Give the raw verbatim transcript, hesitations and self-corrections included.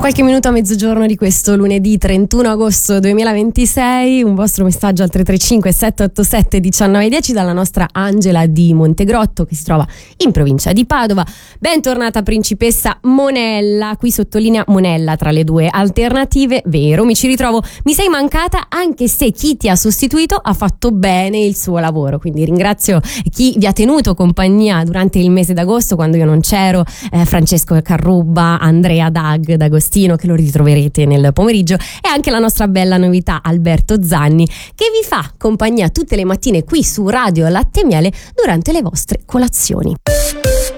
Qualche minuto a mezzogiorno di questo lunedì trentuno agosto duemilaventisei, un vostro messaggio al tre tre cinque sette otto sette uno nove uno zero dalla nostra Angela di Montegrotto, che si trova in provincia di Padova. Bentornata principessa Monella, qui sottolinea Monella tra le due alternative. Vero, mi ci ritrovo, mi sei mancata, anche se chi ti ha sostituito ha fatto bene il suo lavoro, quindi ringrazio chi vi ha tenuto compagnia durante il mese d'agosto quando io non c'ero, eh, Francesco Carrubba, Andrea Dag D'Agostino, che lo ritroverete nel pomeriggio, e anche la nostra bella novità Alberto Zanni, che vi fa compagnia tutte le mattine qui su Radio Latte e Miele durante le vostre colazioni.